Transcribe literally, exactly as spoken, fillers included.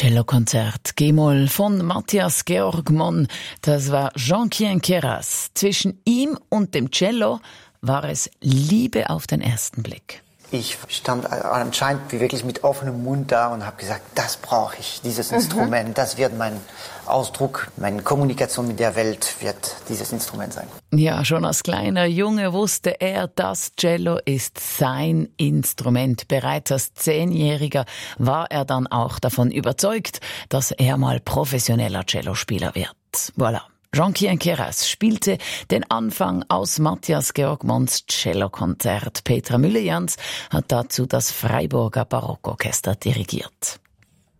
Cellokonzert G-Moll von Matthias Georg Monn. Das war Jean-Kien Queyras. Zwischen ihm und dem Cello war es Liebe auf den ersten Blick. Ich stand anscheinend wie wirklich mit offenem Mund da und habe gesagt, das brauche ich, dieses Instrument. Mhm. Das wird mein Ausdruck, meine Kommunikation mit der Welt wird dieses Instrument sein. Ja, schon als kleiner Junge wusste er, das Cello ist sein Instrument. Bereits als Zehnjähriger war er dann auch davon überzeugt, dass er mal professioneller Cellospieler wird. Voilà. Jean-Kien Queyras spielte den Anfang aus Matthias Georg Monns Cellokonzert. Petra Müller-Jans hat dazu das Freiburger Barockorchester dirigiert.